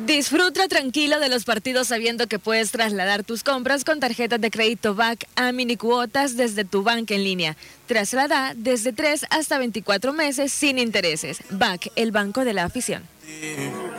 Disfruta tranquilo de los partidos sabiendo que puedes trasladar tus compras con tarjetas de crédito BAC a minicuotas desde tu banca en línea. Traslada desde 3 hasta 24 meses sin intereses. BAC, el banco de la afición.